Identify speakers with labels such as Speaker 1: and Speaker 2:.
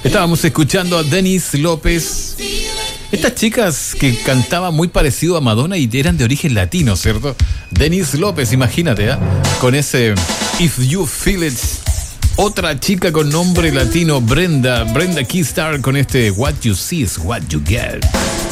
Speaker 1: Estábamos escuchando a Denise López. Estas chicas que cantaban muy parecido a Madonna y eran de origen latino, ¿cierto? Denise López, imagínate, ¿eh? Con ese If You Feel It. Otra chica con nombre latino, Brenda Keystar, con este What You See is What You Get.